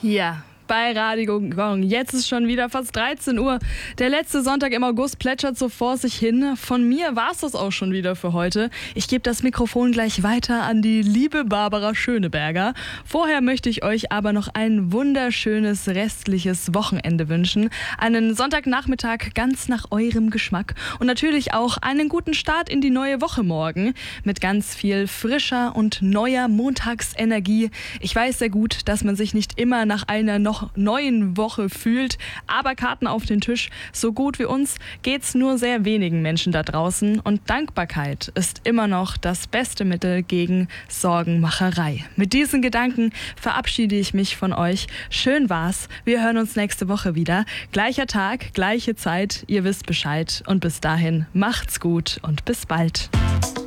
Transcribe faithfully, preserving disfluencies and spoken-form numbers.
Ja, bei Radio Gong. Jetzt ist schon wieder fast dreizehn Uhr. Der letzte Sonntag im August plätschert so vor sich hin. Von mir war es das auch schon wieder für heute. Ich gebe das Mikrofon gleich weiter an die liebe Barbara Schöneberger. Vorher möchte ich euch aber noch ein wunderschönes restliches Wochenende wünschen. Einen Sonntagnachmittag ganz nach eurem Geschmack. Und natürlich auch einen guten Start in die neue Woche morgen. Mit ganz viel frischer und neuer Montagsenergie. Ich weiß sehr gut, dass man sich nicht immer nach einer noch neuen Woche fühlt, aber Karten auf den Tisch. So gut wie uns geht's nur sehr wenigen Menschen da draußen und Dankbarkeit ist immer noch das beste Mittel gegen Sorgenmacherei. Mit diesen Gedanken verabschiede ich mich von euch. Schön war's. Wir hören uns nächste Woche wieder. Gleicher Tag, gleiche Zeit. Ihr wisst Bescheid und bis dahin macht's gut und bis bald.